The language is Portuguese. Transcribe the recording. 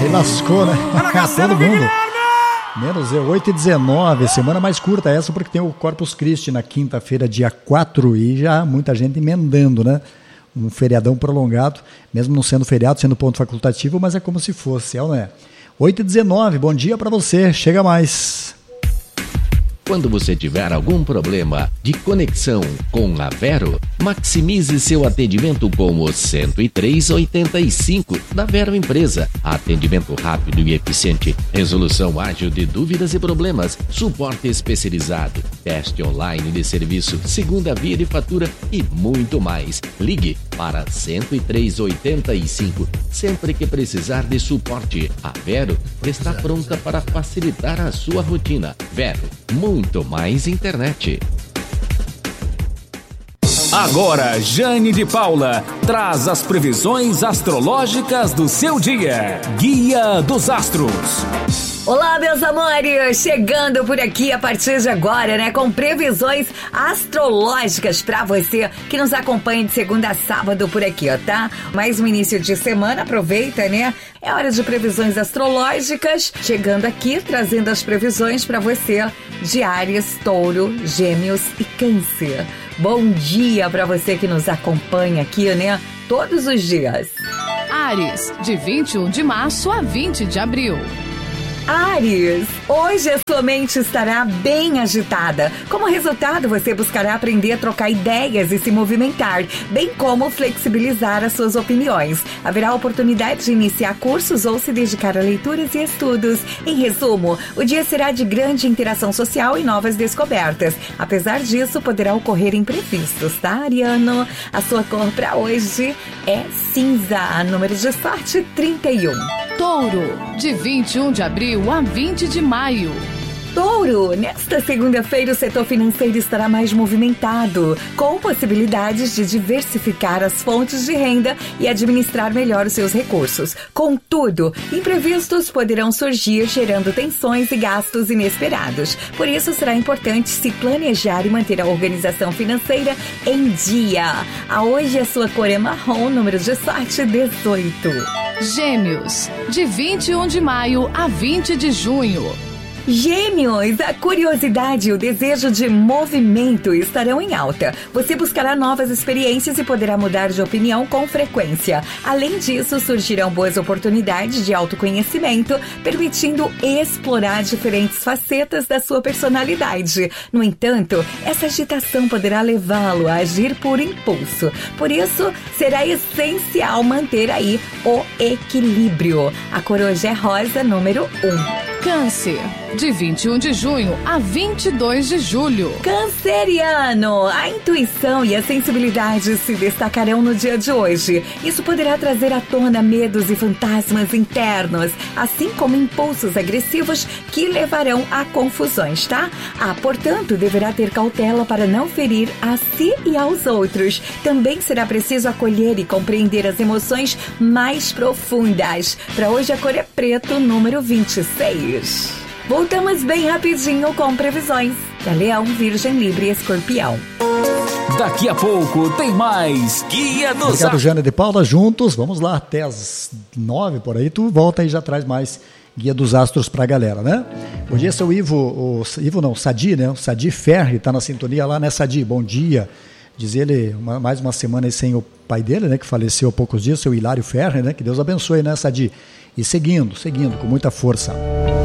Aí lascou, né? Todo mundo. Menos 8h19, semana mais curta essa, porque tem o Corpus Christi na quinta-feira, dia 4, e já muita gente emendando, né? Um feriadão prolongado, mesmo não sendo feriado, sendo ponto facultativo, mas é como se fosse, não é? 8h19, bom dia para você, chega mais. Quando você tiver algum problema de conexão com a Vero, maximize seu atendimento com o 10385 da Vero Empresa. Atendimento rápido e eficiente, resolução ágil de dúvidas e problemas, suporte especializado, teste online de serviço, segunda via de fatura e muito mais. Ligue para 10385 sempre que precisar de suporte. A Vero está pronta para facilitar a sua rotina. Vero, muito mais internet. Agora, Jane de Paula traz as previsões astrológicas do seu dia. Guia dos Astros. Olá, meus amores! Chegando por aqui a partir de agora, né? Com previsões astrológicas pra você que nos acompanha de segunda a sábado por aqui, ó, tá? Mais um início de semana, aproveita, né? É hora de previsões astrológicas. Chegando aqui, trazendo as previsões pra você de Áries, Touro, Gêmeos e Câncer. Bom dia pra você que nos acompanha aqui, né? Todos os dias. Áries, de 21 de março a 20 de abril. Áries, hoje a sua mente estará bem agitada. Como resultado, você buscará aprender a trocar ideias e se movimentar, bem como flexibilizar as suas opiniões. Haverá oportunidade de iniciar cursos ou se dedicar a leituras e estudos. Em resumo, o dia será de grande interação social e novas descobertas. Apesar disso, poderá ocorrer imprevistos, tá, Ariano? A sua cor para hoje é cinza, número de sorte 31. Touro, de 21 de abril a 20 de maio. Touro, nesta segunda-feira o setor financeiro estará mais movimentado, com possibilidades de diversificar as fontes de renda e administrar melhor os seus recursos. Contudo, imprevistos poderão surgir, gerando tensões e gastos inesperados. Por isso, será importante se planejar e manter a organização financeira em dia. A hoje a sua cor é marrom, número de sorte 18. Gêmeos, de 21 de maio a 20 de junho. Gêmeos, a curiosidade e o desejo de movimento estarão em alta. Você buscará novas experiências e poderá mudar de opinião com frequência. Além disso, surgirão boas oportunidades de autoconhecimento, permitindo explorar diferentes facetas da sua personalidade. No entanto, essa agitação poderá levá-lo a agir por impulso. Por isso, será essencial manter aí o equilíbrio. A cor hoje é rosa, número 1. Câncer, de 21 de junho a 22 de julho. Canceriano, a intuição e a sensibilidade se destacarão no dia de hoje. Isso poderá trazer à tona medos e fantasmas internos, assim como impulsos agressivos que levarão a confusões, tá? Portanto, deverá ter cautela para não ferir a si e aos outros. Também será preciso acolher e compreender as emoções mais profundas. Para hoje a cor é preto, número 26. Voltamos bem rapidinho com previsões para Leão, Virgem, Libra e Escorpião. Daqui a pouco tem mais Guia dos Astros. Obrigado, Jane de Paula, juntos, vamos lá até as 9 por aí, tu volta e já traz mais Guia dos Astros pra galera, né? Hoje esse é o Sadi, né? O Sadi Ferri tá na sintonia lá, né, Sadi? Bom dia. Diz ele, mais uma semana aí sem o pai dele, né, que faleceu há poucos dias, seu Hilário Ferri, né? Que Deus abençoe, né, Sadi? E seguindo, com muita força.